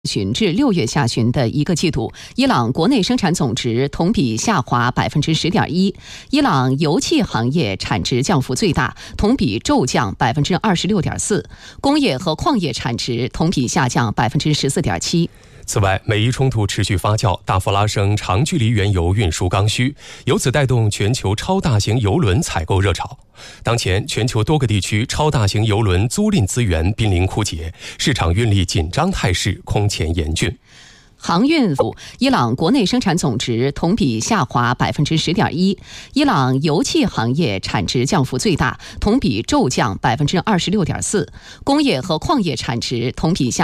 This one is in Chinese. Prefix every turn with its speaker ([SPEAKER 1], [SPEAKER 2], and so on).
[SPEAKER 1] 旬至6月下旬的一个季度，伊朗国内生产总值同比下滑10.1%，伊朗油气行业产值降幅最大，同比骤降26.4%，工业和矿业产值同比下降14.7%。
[SPEAKER 2] 此外，美伊冲突持续发酵，大幅拉升长距离原油运输刚需，由此带动全球超大型油轮采购热潮。当前，全球多个地区超大型油轮租赁资源濒临枯竭，市场运力紧张态势空前严峻。
[SPEAKER 1] 航运伊朗国内生产总值同比下滑10.1%，伊朗油气行业产值降幅最大，同比骤降26.4%，工业和矿业产值同比下